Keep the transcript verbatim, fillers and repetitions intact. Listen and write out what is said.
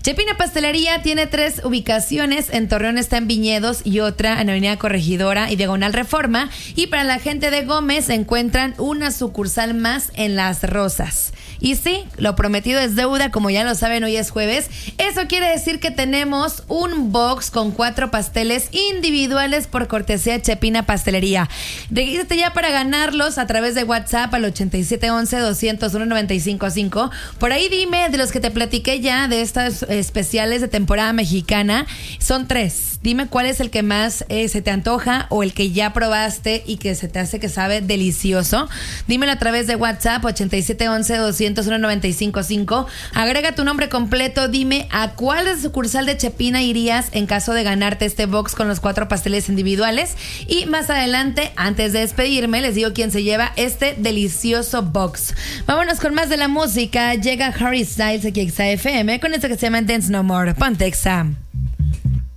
Chepina Pastelería tiene tres ubicaciones. En Torreón está en Viñedos y otra en Avenida Corregidora y Diagonal Reforma. Y para la gente de Gómez encuentran una sucursal más en Las Rosas. Y sí, lo prometido es deuda, como ya lo saben, hoy es jueves. Eso quiere decir que tenemos un box con cuatro pasteles individuales por cortesía de Chepina Pastelería. Regístrate ya para ganarlos a través de WhatsApp al ochenta y siete once, doscientos uno, noventa y cinco cinco. Por ahí dime, de los que te platiqué ya, de estas especiales de temporada mexicana, son tres. Dime cuál es el que más eh, se te antoja o el que ya probaste y que se te hace que sabe delicioso. Dímelo a través de WhatsApp ochenta y siete once, doscientos uno, noventa y cinco cinco. Agrega tu nombre completo, dime a cuál de sucursal de Chepina irías en caso de ganarte este box con los cuatro pasteles individuales. Y más adelante, antes de despedirme, les digo quién se lleva este delicioso box. Vámonos con más de la música. Llega Harry Styles aquí en Exa F M con esto que se llama Dance No More. Ponte Exa.